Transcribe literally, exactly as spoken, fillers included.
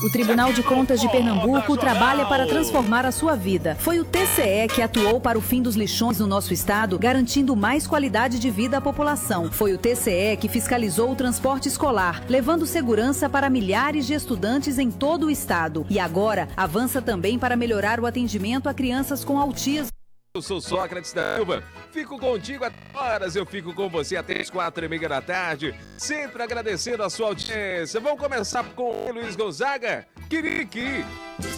O Tribunal de Contas de Pernambuco trabalha para transformar a sua vida. Foi o T C E que atuou para o fim dos lixões no nosso estado, garantindo mais qualidade de vida à população. Foi o T C E que fiscalizou o transporte escolar, levando segurança para milhares de estudantes em todo o estado. E agora avança também para melhorar o atendimento a crianças com autismo. Eu sou Sócrates da Silva, fico contigo até horas, eu fico com você até as quatro e meia da tarde, sempre agradecendo a sua audiência. Vamos começar com o Luiz Gonzaga, Kiriiki.